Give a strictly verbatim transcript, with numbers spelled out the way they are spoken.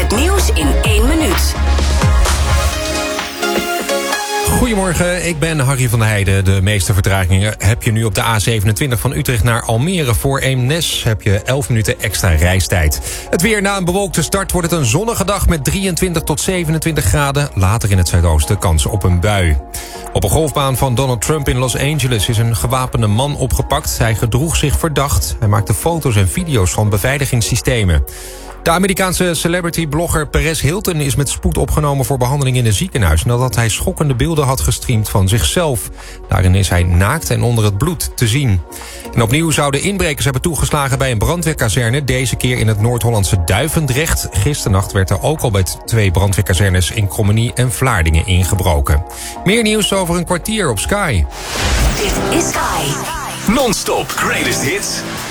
Het nieuws in één minuut. Goedemorgen, ik ben Harry van der Heijden. De meeste vertragingen heb je nu op de A zevenentwintig van Utrecht naar Almere. Voor Eemnes heb je elf minuten extra reistijd. Het weer: na een bewolkte start wordt het een zonnige dag met drieëntwintig tot zevenentwintig graden. Later in het zuidoosten kans op een bui. Op een golfbaan van Donald Trump in Los Angeles is een gewapende man opgepakt. Hij gedroeg zich verdacht. Hij maakte foto's en video's van beveiligingssystemen. De Amerikaanse celebrity-blogger Perez Hilton is met spoed opgenomen voor behandeling in een ziekenhuis nadat hij schokkende beelden had gestreamd van zichzelf. Daarin is hij naakt en onder het bloed te zien. En opnieuw zouden inbrekers hebben toegeslagen bij een brandweerkazerne, deze keer in het Noord-Hollandse Duivendrecht. Gisternacht werd er ook al bij twee brandweerkazernes in Krommenie en Vlaardingen ingebroken. Meer nieuws over een kwartier op Sky. Dit is Sky. Non-stop greatest hits.